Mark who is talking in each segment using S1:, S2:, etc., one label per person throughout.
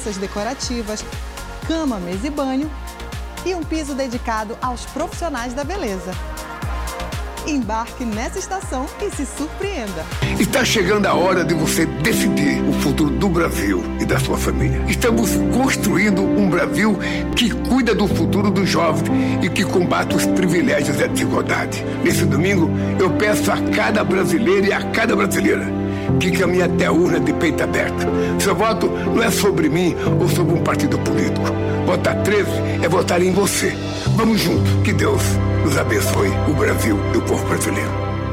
S1: peças decorativas, cama, mesa e banho e um piso dedicado aos profissionais da beleza. Embarque nessa estação e se surpreenda.
S2: Está chegando a hora de você decidir o futuro do Brasil e da sua família. Estamos construindo um Brasil que cuida do futuro dos jovens e que combate os privilégios e a desigualdade. Nesse domingo, eu peço a cada brasileiro e a cada brasileira que caminhe até a urna de peito aberto. Seu voto não é sobre mim ou sobre um partido político. Votar 13 é votar em você. Vamos juntos. Que Deus nos abençoe, o Brasil e o povo brasileiro.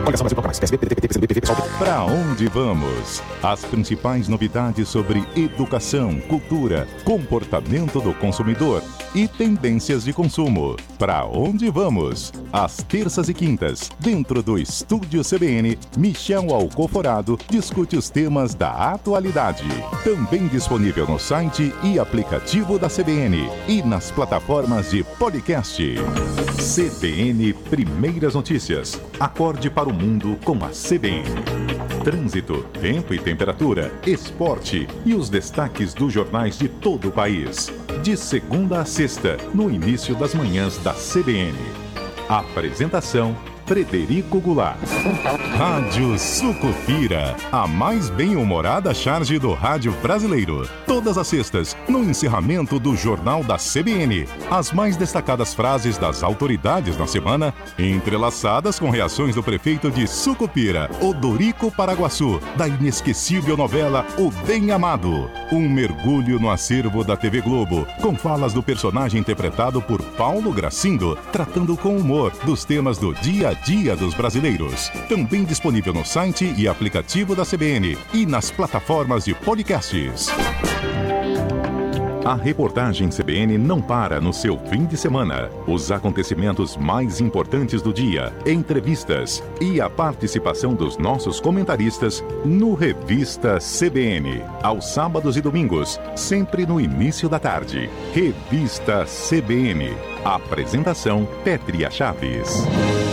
S3: Para onde vamos? As principais novidades sobre educação, cultura, comportamento do consumidor e tendências de consumo. Para onde vamos? Às terças e quintas, dentro do Estúdio CBN, Michel Alcoforado discute os temas da atualidade. Também disponível no site e aplicativo da CBN e nas plataformas de podcast. CBN Primeiras Notícias. Acorde para o mundo com a CBN. Trânsito, tempo e temperatura, esporte e os destaques dos jornais de todo o país. De segunda a sexta, no início das manhãs da CBN. Apresentação: Frederico Goulart. Rádio Sucupira, a mais bem-humorada charge do rádio brasileiro. Todas as sextas, no encerramento do Jornal da CBN. As mais destacadas frases das autoridades na semana, entrelaçadas com reações do prefeito de Sucupira, Odorico Paraguaçu, da inesquecível novela O Bem Amado. Um mergulho no acervo da TV Globo, com falas do personagem interpretado por Paulo Gracindo, tratando com humor dos temas do dia a dia dos brasileiros. Também disponível no site e aplicativo da CBN e nas plataformas de podcasts. A reportagem CBN não para no seu fim de semana. Os acontecimentos mais importantes do dia, entrevistas e a participação dos nossos comentaristas no Revista CBN. Aos sábados e domingos, sempre no início da tarde. Revista CBN. Apresentação: Pétria Chaves.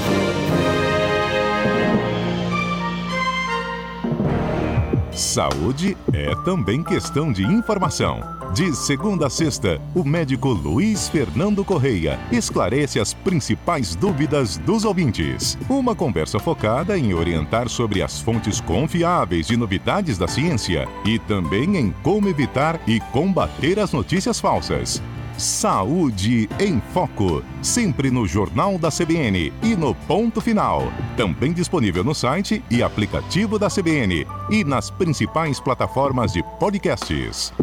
S3: Saúde é também questão de informação. De segunda a sexta, o médico Luiz Fernando Correia esclarece as principais dúvidas dos ouvintes. Uma conversa focada em orientar sobre as fontes confiáveis de novidades da ciência e também em como evitar e combater as notícias falsas. Saúde em Foco, sempre no Jornal da CBN e no Ponto Final. Também disponível no site e aplicativo da CBN e nas principais plataformas de podcasts.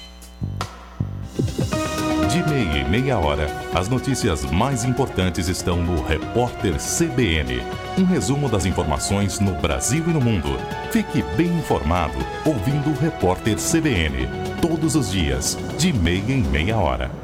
S3: De meia e meia hora, as notícias mais importantes estão no Repórter CBN. Um resumo das informações no Brasil e no mundo. Fique bem informado ouvindo o Repórter CBN. Todos os dias, de meia em meia hora.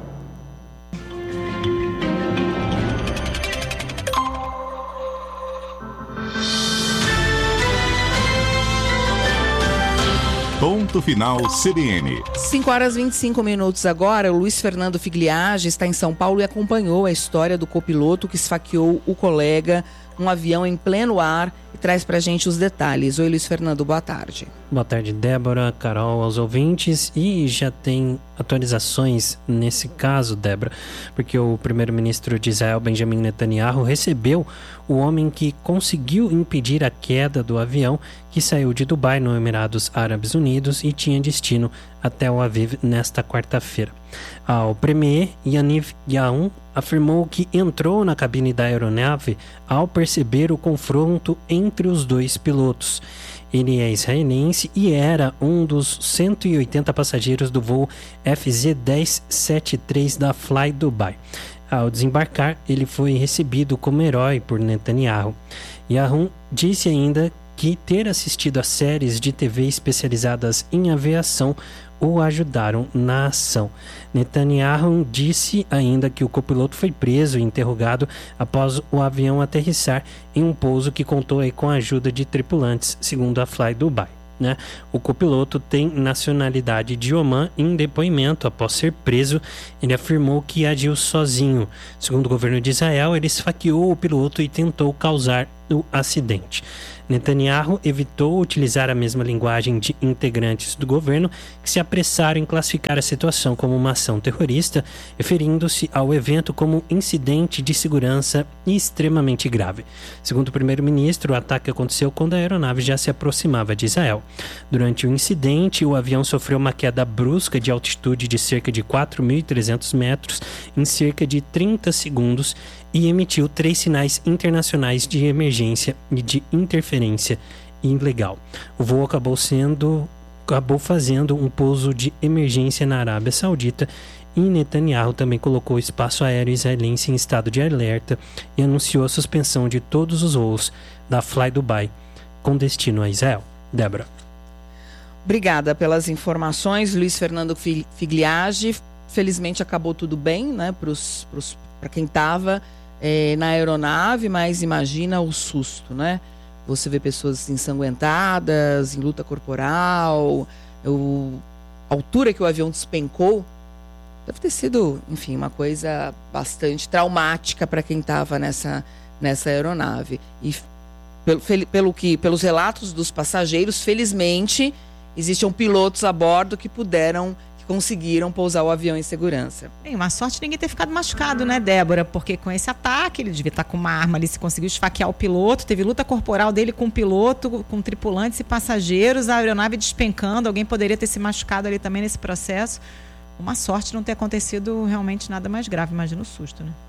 S3: Ponto Final CBN.
S4: 5h25 agora. O Luiz Fernando Figliage está em São Paulo e acompanhou a história do copiloto que esfaqueou o colega, um avião em pleno ar, e traz pra gente os detalhes. Oi, Luiz Fernando, boa tarde.
S5: Boa tarde, Débora, Carol, aos ouvintes. E já tem atualizações nesse caso, Débora, porque o primeiro-ministro de Israel, Benjamin Netanyahu, recebeu o homem que conseguiu impedir a queda do avião que saiu de Dubai, no Emirados Árabes Unidos, e tinha destino a Tel Aviv nesta quarta-feira. O premier Yaniv Yaun afirmou que entrou na cabine da aeronave ao perceber o confronto entre os dois pilotos. Ele é israelense e era um dos 180 passageiros do voo FZ-1073 da Fly Dubai. Ao desembarcar, ele foi recebido como herói por Netanyahu. Yaun disse ainda que ter assistido a séries de TV especializadas em aviação o ajudaram na ação. Netanyahu disse ainda que o copiloto foi preso e interrogado após o avião aterrissar em um pouso que contou aí com a ajuda de tripulantes, segundo a Fly Dubai. O copiloto tem nacionalidade de Omã. Em depoimento após ser preso, ele afirmou que agiu sozinho. Segundo o governo de Israel, ele esfaqueou o piloto e tentou causar o acidente. Netanyahu evitou utilizar a mesma linguagem de integrantes do governo que se apressaram em classificar a situação como uma ação terrorista, referindo-se ao evento como um incidente de segurança extremamente grave. Segundo o primeiro-ministro, o ataque aconteceu quando a aeronave já se aproximava de Israel. Durante o incidente, o avião sofreu uma queda brusca de altitude de cerca de 4.300 metros em cerca de 30 segundos e emitiu 3 sinais internacionais de emergência e de interferência ilegal. O voo acabou fazendo um pouso de emergência na Arábia Saudita e Netanyahu também colocou o espaço aéreo israelense em estado de alerta e anunciou a suspensão de todos os voos da Fly Dubai com destino a Israel. Débora.
S4: Obrigada pelas informações, Luiz Fernando Figliage. Felizmente acabou tudo bem, né, para quem estava na aeronave, mas imagina o susto, né? Você vê pessoas ensanguentadas, em luta corporal, a altura que o avião despencou deve ter sido, enfim, uma coisa bastante traumática para quem estava nessa aeronave. E pelos relatos dos passageiros, felizmente existiam pilotos a bordo que conseguiram pousar o avião em segurança.
S6: Bem, uma sorte ninguém ter ficado machucado, né, Débora? Porque com esse ataque, ele devia estar com uma arma ali, se conseguiu esfaquear o piloto, teve luta corporal dele com o piloto, com tripulantes e passageiros, a aeronave despencando, alguém poderia ter se machucado ali também nesse processo. Uma sorte não ter acontecido realmente nada mais grave, imagina o susto, né?